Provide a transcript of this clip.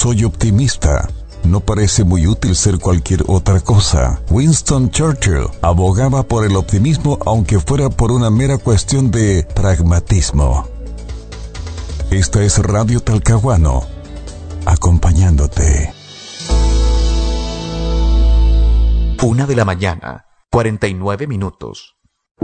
soy optimista. No parece muy útil ser cualquier otra cosa. Winston Churchill abogaba por el optimismo aunque fuera por una mera cuestión de pragmatismo. Esta es Radio Talcahuano, acompañándote. 1:49 a.m.